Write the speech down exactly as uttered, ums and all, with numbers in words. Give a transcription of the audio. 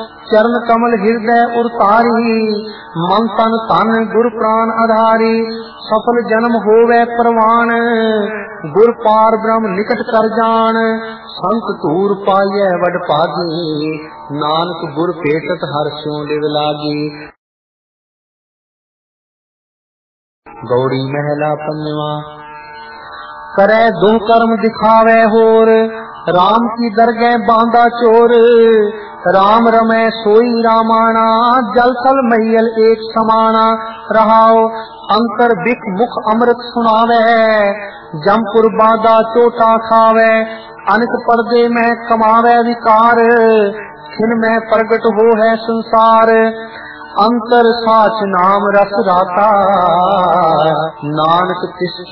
चरण कमल हृदय उरतारी, मन तन तन गुर प्राण आधारी। सफल जन्म होवे परवान, गुर पार ब्रह्म निकट कर जान। संत धूर पाइए वड भागी, नानक गुर भेटत हर स्यों लिव लागी। गौड़ी महला पंजवा। करे दो कर्म दिखावे होर, राम की दरगह बांधा चोर। राम रमै सोई रामाना, जल थल मैयल एक समाना। रहाओ अंतर बिख मुख अमृत सुनावे, जमपुर बाधा चोटा खावे। अनक पर्दे में कमावे विकार, खिन में प्रगट हो है संसार। अंतर साच नाम रस राता, नानक तिस